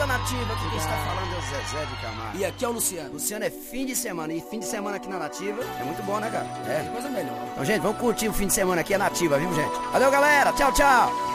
da Nativa, aqui quem está falando é o Zezé de Camargo. E aqui é o Luciano. Luciano é fim de semana, e fim de semana aqui na Nativa é muito bom, né, cara? Coisa melhor. Então, gente, vamos curtir o fim de semana aqui, a Nativa, viu, gente? Valeu, galera, tchau, tchau.